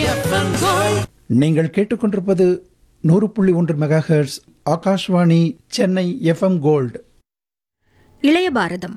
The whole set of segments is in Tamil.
நீங்கள் கேட்டுக்கொண்டிருப்பது 100.1 megahertz Akashvani Chennai FM gold. இளைய பாரதம்.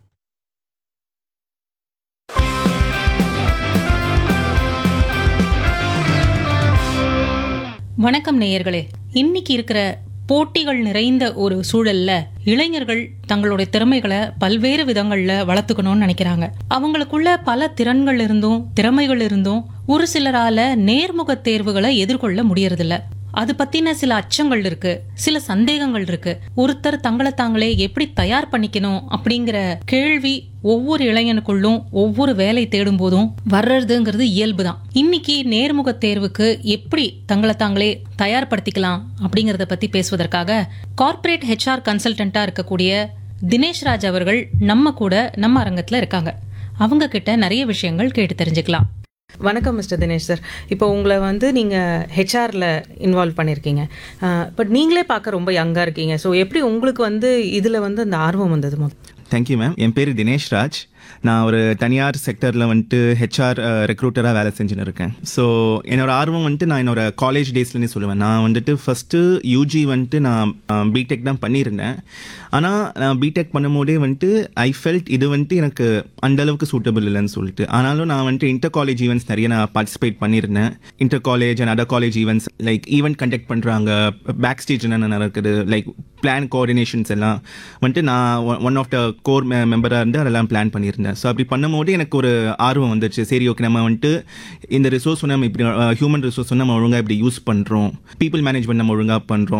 வணக்கம் நேயர்களே. இன்னைக்கு இருக்கிற போட்டிகள் நிறைந்த ஒரு சூழல்ல இளைஞர்கள் தங்களுடைய திறமைகளை பல்வேறு விதங்கள்ல வளர்த்துக்கணும்னு நினைக்கிறாங்க. அவங்களுக்குள்ள பல திறன்கள் இருந்தும் திறமைகள் இருந்தும் ஒரு சிலரால நேர்முக தேர்வுகளை எதிர்கொள்ள முடியறதில்ல. அது பத்தின சில அச்சங்கள் இருக்கு, சில சந்தேகங்கள் இருக்கு. ஒருத்தர் தங்களை தாங்களே எப்படி தயார் பண்ணிக்கணும் அப்படிங்கிற கேள்வி ஒவ்வொரு இளைஞனுக்குள்ளும் ஒவ்வொரு வேலை தேடும் போதும் வர்றதுங்கிறது இயல்புதான். இன்னைக்கு நேர்முக தேர்வுக்கு எப்படி தங்களை தாங்களே தயார்படுத்திக்கலாம் அப்படிங்கறத பத்தி பேசுவதற்காக கார்ப்பரேட் HR கன்சல்டன்டா இருக்கக்கூடிய தினேஷ் ராஜ் அவர்கள் நம்ம கூட நம்ம அரங்கத்துல இருக்காங்க. அவங்க கிட்ட நிறைய விஷயங்கள் கேட்டு தெரிஞ்சுக்கலாம். வணக்கம் மிஸ்டர் தினேஷ் சார். இப்போ உங்களை நீங்கள் ஹெச்ஆரில் இன்வால்வ் பண்ணியிருக்கீங்க. பட் நீங்களே பார்க்க ரொம்ப யங்காக இருக்கீங்க. ஸோ எப்படி உங்களுக்கு இதில் அந்த ஆர்வம் வந்தது? Thank you ma'am. என் பேர் தினேஷ் ராஜ். நான் ஒரு தனியார் செக்டரில் ஹெச்ஆர் ரெக்ரூட்டராக வேலை செஞ்சுன்னு இருக்கேன். ஸோ என்னோட ஆர்வம் நான் என்னோட காலேஜ் டேஸ்லேருந்து சொல்லுவேன். நான் ஃபஸ்ட்டு யூஜி நான் பிடெக் தான் பண்ணியிருந்தேன். ஆனால் நான் பிடெக் பண்ணும்போதே ஐ ஃபெல்ட் இது எனக்கு அந்தளவுக்கு சூட்டபிள் இல்லைன்னு சொல்லிட்டு. ஆனாலும் நான் இன்டர் காலேஜ் ஈவெண்ட்ஸ் நிறைய நான் பார்ட்டிசிபேட் பண்ணியிருந்தேன். Inter college and other college events like event conduct பண்ணுறாங்க, பேக் ஸ்டேஜ் என்னென்ன நடக்குது, லைக் பிளான் கோஆர்டினேஷன்ஸ் எல்லாம் நான் ஒன் ஆஃப் த கோர் மெம்பராக இருந்து அதெல்லாம் பிளான் பண்ணியிருந்தேன். ஸோ அப்படி பண்ணும்போது எனக்கு ஒரு ஆர்வம் வந்துச்சு. சரி, ஓகே, நம்ம இந்த ரிசோர்ஸ் நம்ம இப்படி ஹியூமன் ரிசோர்ஸ் நம்ம ஒழுங்காக இப்படி யூஸ் பண்ணுறோம், பீப்புள் மேனேஜ்மெண்ட் நம்ம ஒழுங்காக பண்ணுறோம்,